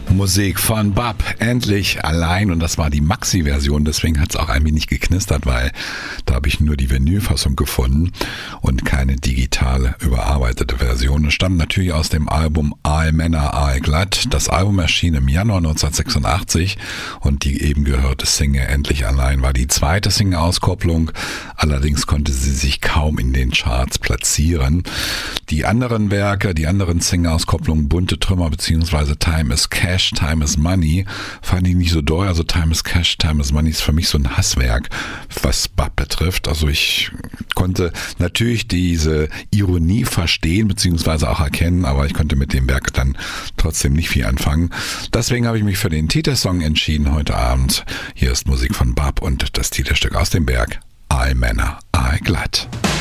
Musik von Bab, endlich allein, und das war die Maxi-Version, deswegen hat es auch ein wenig geknistert, weil da habe ich nur die Vinylfassung gefunden und keine digitale überarbeitete Version. Es stammt natürlich aus dem Album Aal Männer, Aal Glatt. Das Album erschien im Januar 1986 und die eben gehörte Single Endlich allein war die zweite Single-Auskopplung, allerdings konnte sie sich kaum in den Charts platzieren. Die anderen Werke, die anderen Single-Auskopplungen, Bunte Trümmer bzw. Time is Cash, Time is Money, fand ich nicht so doll. Also Time is Cash, Time is Money ist für mich so ein Hasswerk, was Bab betrifft. Also ich konnte natürlich diese Ironie verstehen bzw. auch erkennen, aber ich konnte mit dem Werk dann trotzdem nicht viel anfangen. Deswegen habe ich mich für den Titelsong entschieden heute Abend. Hier ist Musik von Bab und das Titelstück aus dem Werk Aal Männer, Aal Glatt.